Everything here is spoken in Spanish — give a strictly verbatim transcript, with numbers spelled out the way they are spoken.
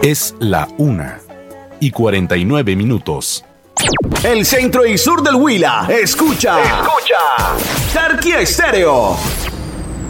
Es la una y cuarenta y nueve minutos. El centro y sur del Huila. Escucha. Escucha. Tarquía Estéreo.